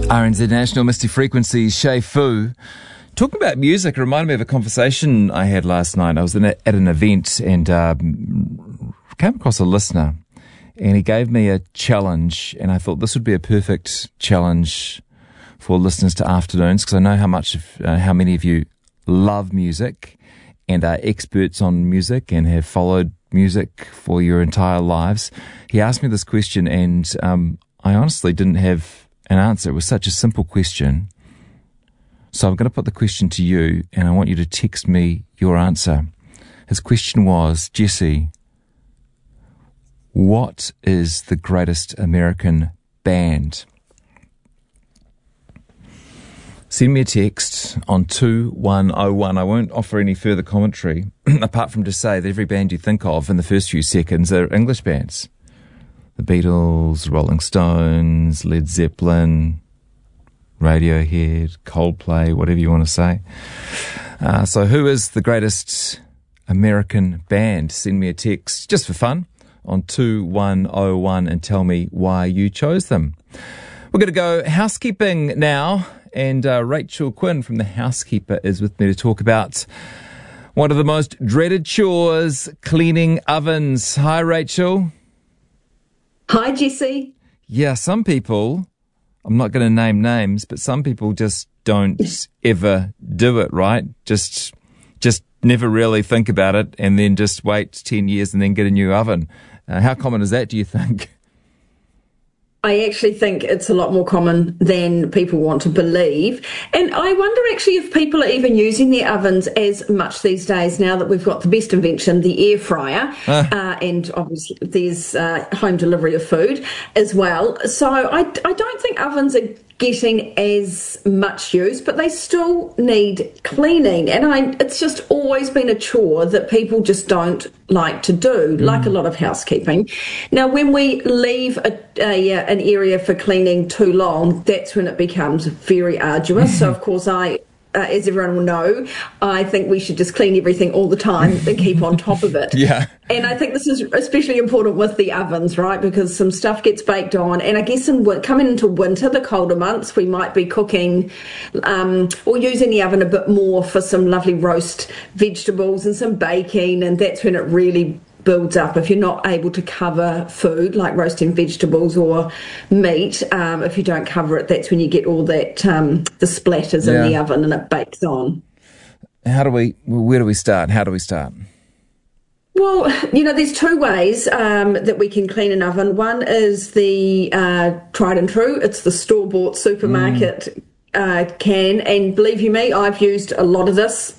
RNZ National Misty Frequencies, Shay Fu. Talking about music, it reminded me of a conversation I had last night. I was at an event and came across a listener, and he gave me a challenge, and I thought this would be a perfect challenge for listeners to afternoons, because I know how many of you love music and are experts on music and have followed music for your entire lives. He asked me this question, and I honestly didn't have an answer. It was such a simple question. So I'm going to put the question to you, and I want you to text me your answer. His question was, Jesse, what is the greatest American band? Send me a text on 2101. I won't offer any further commentary, apart from to say that every band you think of in the first few seconds are English bands. The Beatles, Rolling Stones, Led Zeppelin, Radiohead, Coldplay, whatever you want to say. So who is the greatest American band? Send me a text, just for fun, on 2101 and tell me why you chose them. We're going to go housekeeping now, and Rachel Quinn from The Housekeeper is with me to talk about one of the most dreaded chores, cleaning ovens. Hi, Rachel. Hi, Jesse. Yeah, some people, I'm not going to name names, but some people just don't ever do it, right? Just never really think about it, and then just wait 10 years and then get a new oven. How common is that, do you think? I actually think it's a lot more common than people want to believe. And I wonder actually if people are even using their ovens as much these days, now that we've got the best invention, the air fryer, and obviously there's home delivery of food as well. So I don't think ovens are getting as much use, but they still need cleaning. And it's just always been a chore that people just don't like to do, like a lot of housekeeping. Now, when we leave an area for cleaning too long, that's when it becomes very arduous. So, of course, as everyone will know, I think we should just clean everything all the time and keep on top of it. Yeah. And I think this is especially important with the ovens, right? Because some stuff gets baked on. And I guess coming into winter, the colder months, we might be cooking or using the oven a bit more for some lovely roast vegetables and some baking. And that's when it really builds up. If you're not able to cover food like roasting vegetables or meat, if you don't cover it, that's when you get all that the splatters in the oven and it bakes on. Where do we start? How do we start? Well, there's two ways that we can clean an oven. One is the tried and true. It's the store-bought supermarket can. And believe you me, I've used a lot of this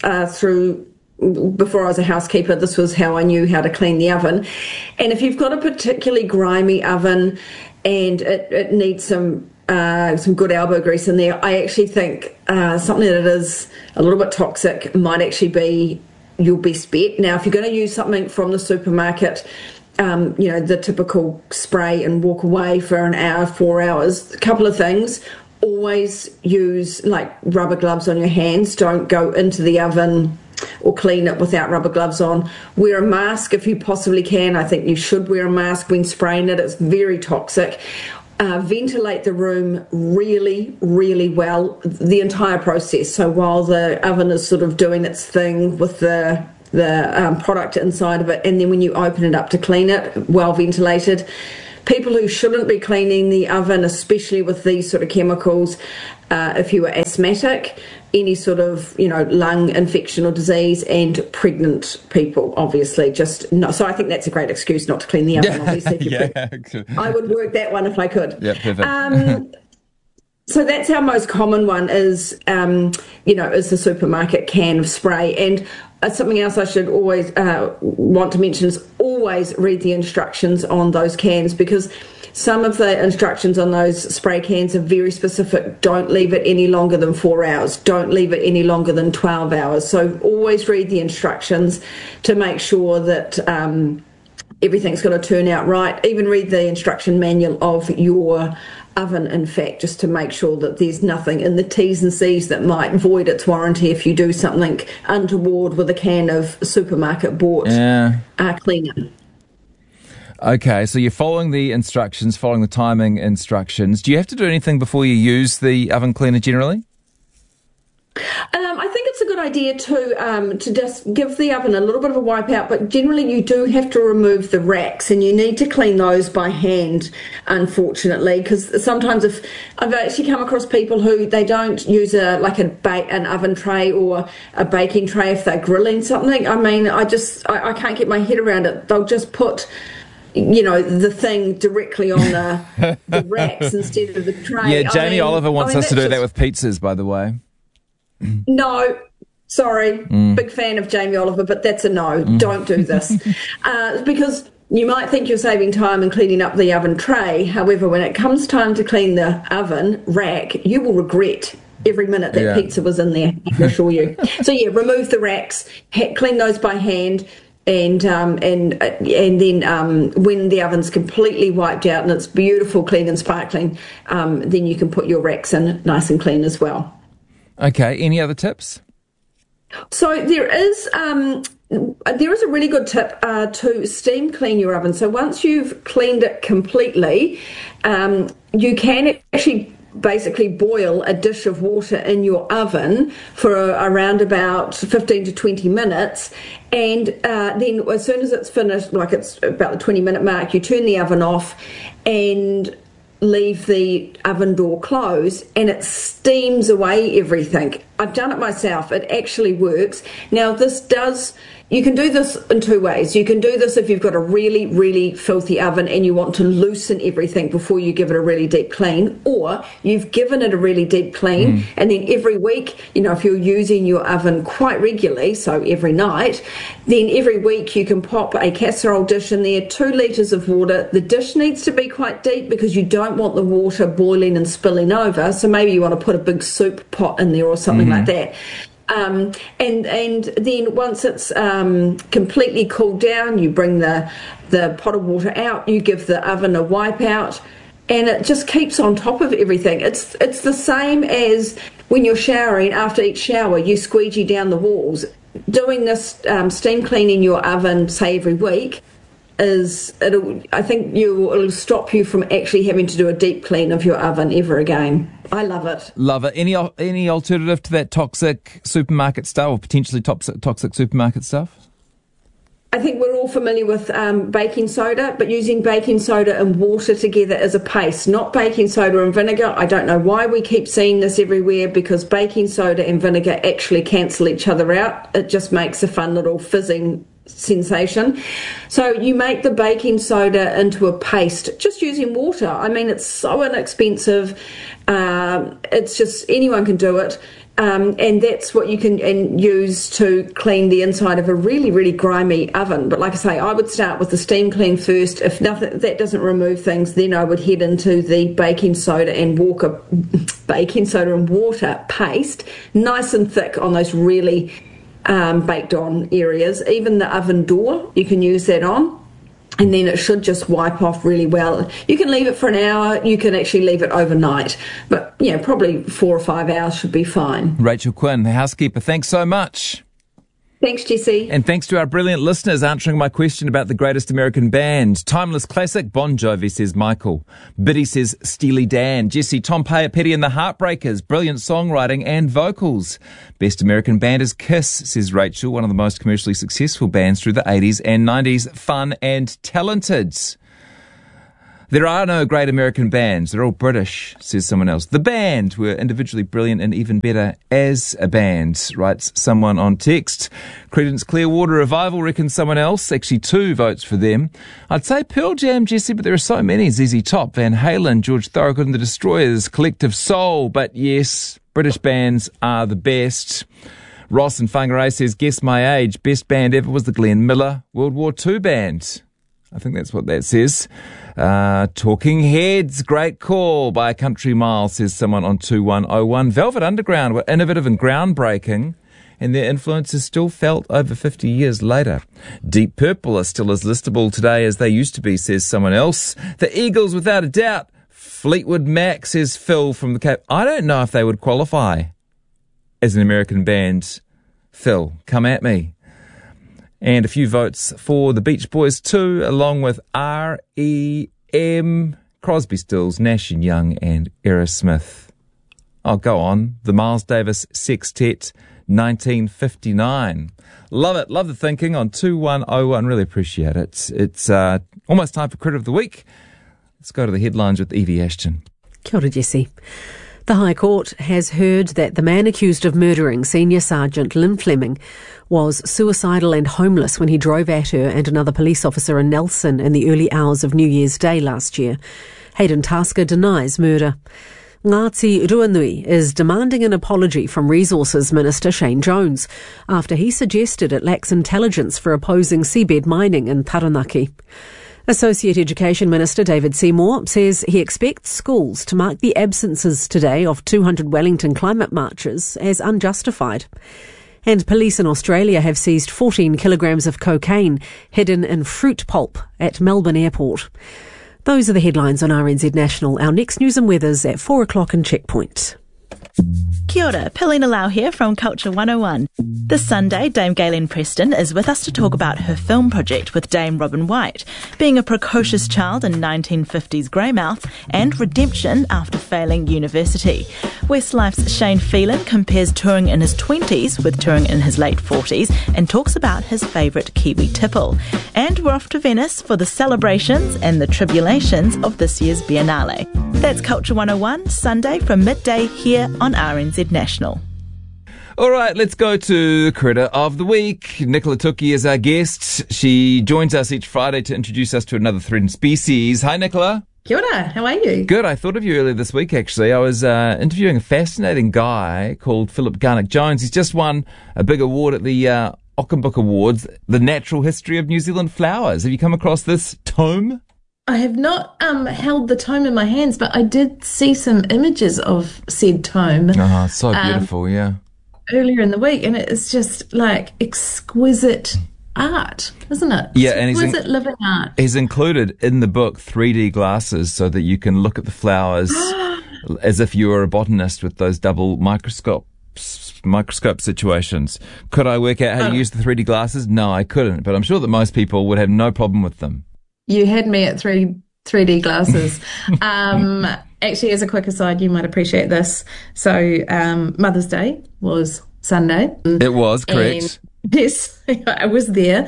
before I was a housekeeper. This was how I knew how to clean the oven. And if you've got a particularly grimy oven and it needs some good elbow grease in there, I actually think something that is a little bit toxic might actually be your best bet. Now, if you're going to use something from the supermarket, the typical spray and walk away for an hour, 4 hours, a couple of things. Always use like rubber gloves on your hands. Don't go into the oven or clean it without rubber gloves on. Wear a mask if you possibly can. I think you should wear a mask when spraying it. It's very toxic. Ventilate the room really, really well, the entire process. So while the oven is sort of doing its thing with the product inside of it, and then when you open it up to clean it, well ventilated. People who shouldn't be cleaning the oven, especially with these sort of chemicals, if you are asthmatic, any sort of lung infection or disease, and pregnant people, obviously. So I think that's a great excuse not to clean the oven. Obviously, if you're I would work that one if I could. Yeah, perfect. So that's our most common one is the supermarket can of spray. And something else I should always want to mention is always read the instructions on those cans, because some of the instructions on those spray cans are very specific. Don't leave it any longer than 4 hours. Don't leave it any longer than 12 hours. So always read the instructions to make sure that everything's going to turn out right. Even read the instruction manual of your oven, in fact, just to make sure that there's nothing in the T's and C's that might void its warranty if you do something untoward with a can of supermarket bought cleaner. Okay, so you're following the instructions, following the timing instructions. Do you have to do anything before you use the oven cleaner generally? I think it's a good idea to just give the oven a little bit of a wipe out, but generally you do have to remove the racks, and you need to clean those by hand, unfortunately, because sometimes if I've actually come across people who they don't use an oven tray or a baking tray if they're grilling something. I mean, I can't get my head around it. They'll just put the thing directly on the racks instead of the tray. Yeah, Jamie Oliver wants us to do that with pizzas, by the way. No, sorry, big fan of Jamie Oliver, but that's a no. Don't do this. Because you might think you're saving time and cleaning up the oven tray. However, when it comes time to clean the oven rack, you will regret every minute that pizza was in there, I can assure you. So yeah, remove the racks, clean those by hand. And then when the oven's completely wiped out and it's beautiful, clean and sparkling, then you can put your racks in nice and clean as well. Okay, any other tips? So there is a really good tip to steam clean your oven. So once you've cleaned it completely, you can actually basically boil a dish of water in your oven for around about 15 to 20 minutes, and then as soon as it's finished, like it's about the 20-minute mark, you turn the oven off and leave the oven door closed, and it steams away everything. I've done it myself. It actually works. Now, you can do this in two ways. You can do this if you've got a really, really filthy oven and you want to loosen everything before you give it a really deep clean, or you've given it a really deep clean, and then every week, if you're using your oven quite regularly, so every night, then every week you can pop a casserole dish in there, 2 litres of water. The dish needs to be quite deep because you don't want the water boiling and spilling over, so maybe you want to put a big soup pot in there or something like that. And then once it's completely cooled down, you bring the pot of water out, you give the oven a wipe out, and it just keeps on top of everything. It's the same as when you're showering. After each shower, you squeegee down the walls. Doing this steam cleaning your oven, say every week, I think it'll stop you from actually having to do a deep clean of your oven ever again. I love it. Love it. Any alternative to that toxic supermarket stuff, or potentially toxic supermarket stuff? I think we're all familiar with baking soda, but using baking soda and water together as a paste, not baking soda and vinegar. I don't know why we keep seeing this everywhere, because baking soda and vinegar actually cancel each other out. It just makes a fun little fizzing sensation. So you make the baking soda into a paste just using water. I mean, it's so inexpensive. It's just anyone can do it. And that's what you can use to clean the inside of a really, really grimy oven. But like I say, I would start with the steam clean first. If that doesn't remove things, then I would head into the baking soda and water paste, nice and thick on those really baked on areas. Even the oven door, you can use that on. And then it should just wipe off really well. You can leave it for an hour. You can actually leave it overnight. But, probably 4 or 5 hours should be fine. Rachel Quinn, the housekeeper, thanks so much. Thanks, Jesse. And thanks to our brilliant listeners answering my question about the greatest American band. Timeless classic, Bon Jovi, says Michael. Biddy says Steely Dan. Jesse, Tom Petty and the Heartbreakers. Brilliant songwriting and vocals. Best American band is Kiss, says Rachel. One of the most commercially successful bands through the 80s and 90s. Fun and talented. There are no great American bands. They're all British, says someone else. The Band were individually brilliant and even better as a band, writes someone on text. Creedence Clearwater Revival, reckons someone else. Actually, 2 votes for them. I'd say Pearl Jam, Jesse, but there are so many. ZZ Top, Van Halen, George Thorogood and the Destroyers, Collective Soul. But yes, British bands are the best. Ross and Whangarei says, guess my age. Best band ever was the Glenn Miller World War II band. I think that's what that says. Talking Heads, great call by a country mile, says someone on 2101. Velvet Underground were innovative and groundbreaking, and their influence is still felt over 50 years later. Deep Purple are still as listable today as they used to be, says someone else. The Eagles, without a doubt. Fleetwood Mac, says Phil from the Cape. I don't know if they would qualify as an American band. Phil, come at me. And a few votes for the Beach Boys too, along with R.E.M., Crosby, Stills, Nash and Young and Aerosmith. Oh, go on. The Miles Davis Sextet, 1959. Love it. Love the thinking on 2101. Really appreciate it. It's almost time for Credit of the Week. Let's go to the headlines with Evie Ashton. Kia ora, Jesse. The High Court has heard that the man accused of murdering Senior Sergeant Lynn Fleming was suicidal and homeless when he drove at her and another police officer in Nelson in the early hours of New Year's Day last year. Hayden Tasker denies murder. Ngāti Ruanui is demanding an apology from Resources Minister Shane Jones after he suggested it lacks intelligence for opposing seabed mining in Taranaki. Associate Education Minister David Seymour says he expects schools to mark the absences today of 200 Wellington climate marchers as unjustified. And police in Australia have seized 14 kilograms of cocaine hidden in fruit pulp at Melbourne Airport. Those are the headlines on RNZ National. Our next news and weather's at 4 o'clock in Checkpoint. Kia ora, Pilina Lau here from Culture 101. This Sunday, Dame Gayleen Preston is with us to talk about her film project with Dame Robin White, being a precocious child in 1950s Greymouth and redemption after failing university. Westlife's Shane Phelan compares touring in his 20s with touring in his late 40s and talks about his favourite Kiwi tipple. And we're off to Venice for the celebrations and the tribulations of this year's Biennale. That's Culture 101, Sunday from midday here on RNZ National. All right, let's go to Critter of the Week. Nicola Tuki is our guest. She joins us each Friday to introduce us to another threatened species. Hi, Nicola. Kia ora, how are you? Good. I thought of you earlier this week, actually. I was interviewing a fascinating guy called Philip Garnock-Jones. He's just won a big award at the Ockenbook Awards, The Natural History of New Zealand Flowers. Have you come across this tome? I have not held the tome in my hands, but I did see some images of said tome. Oh, it's so beautiful, yeah. Earlier in the week, and it is just like exquisite art, isn't it? Yeah, exquisite living art. He's included in the book 3D glasses so that you can look at the flowers as if you were a botanist with those double microscope situations. Could I work out how to use the 3D glasses? No, I couldn't, but I'm sure that most people would have no problem with them. You had me at 3D glasses. Actually, as a quick aside, you might appreciate this. So, Mother's Day was Sunday. It was, correct. Yes, I was there.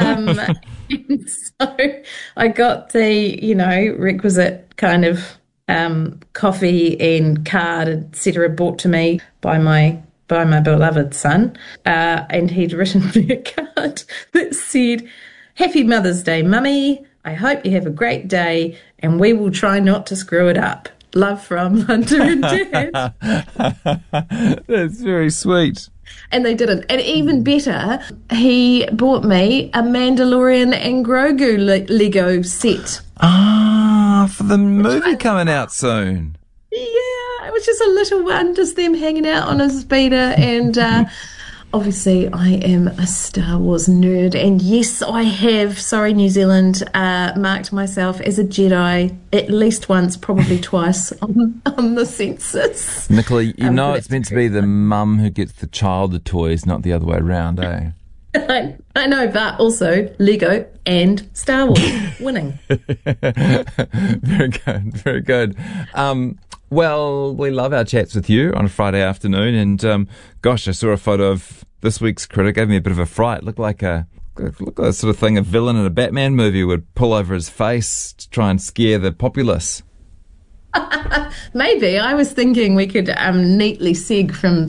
So I got the, requisite kind of coffee and card, etc., brought to me by my beloved son. And he'd written me a card that said, "Happy Mother's Day, Mummy. I hope you have a great day, and we will try not to screw it up. Love from Hunter and Dad." That's very sweet. And they didn't. And even better, he bought me a Mandalorian and Grogu Lego set. Ah, for the movie coming out soon. Yeah, it was just a little one, just them hanging out on a speeder. And obviously, I am a Star Wars nerd, and yes, I have, sorry New Zealand, marked myself as a Jedi at least once, probably twice on the census. Nicola, you know it's meant to be the mum who gets the child the toys, not the other way around, eh? I know, but also Lego and Star Wars winning. Very good, very good. Well, we love our chats with you on a Friday afternoon, and gosh, I saw a photo of this week's critic. Gave me a bit of a fright. Looked like the sort of thing a villain in a Batman movie would pull over his face to try and scare the populace. Maybe. I was thinking we could neatly seg from